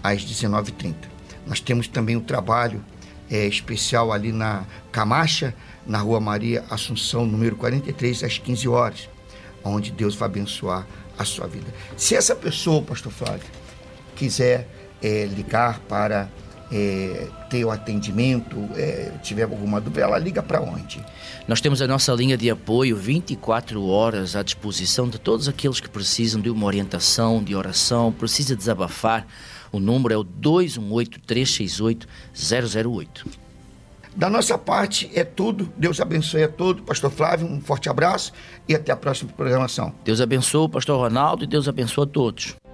às 19h30. Nós temos também o trabalho especial ali na Camacha, na Rua Maria Assunção, número 43, às 15 horas, onde Deus vai abençoar a sua vida. Se essa pessoa, pastor Flávio, quiser ligar para ter o atendimento, tiver alguma dúvida, ela liga para onde? Nós temos a nossa linha de apoio 24 horas à disposição de todos aqueles que precisam de uma orientação, de oração, precisa desabafar. O número é o 218-368-008. Da nossa parte é tudo. Deus abençoe a todos. Pastor Flávio, um forte abraço e até a próxima programação. Deus abençoe o pastor Ronaldo e Deus abençoe a todos.